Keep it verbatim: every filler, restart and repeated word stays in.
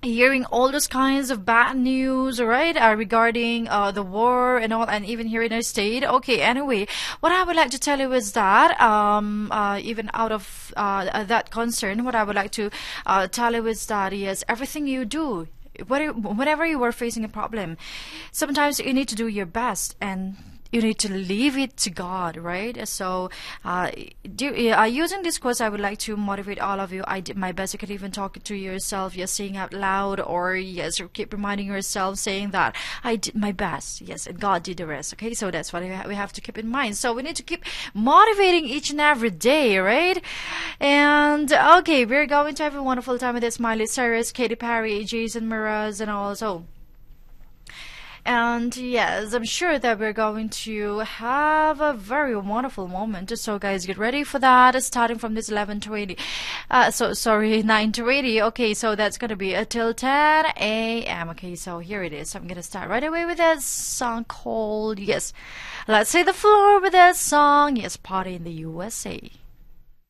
hearing all those kinds of bad news, right, uh, regarding uh, the war and all, and even here in our state. Okay, anyway, what I would like to tell you is that um, uh, even out of uh, that concern, what I would like to uh, tell you is that yes, everything you do, whenever you are facing a problem, sometimes you need to do your best and you need to leave it to God, right? So, uh, do, uh, using this quote, I would like to motivate all of you. I did my best. You could even talk to yourself, yes, saying out loud, or yes, or keep reminding yourself, saying that I did my best, yes, and God did the rest. Okay, so that's what we have to keep in mind. So we need to keep motivating each and every day, right? And okay, we're going to have a wonderful time with this Miley Cyrus, Katy Perry, Jason Mraz, and also. And yes, I'm sure that we're going to have a very wonderful moment. So guys, get ready for that. Starting from this eleven to eighty. Uh, so sorry, nine to eighty. Okay, so that's going to be until ten a m Okay, so here it is. I'm going to start right away with that song called, yes, Let's Say the Floor with that song. Yes, Party in the U S A.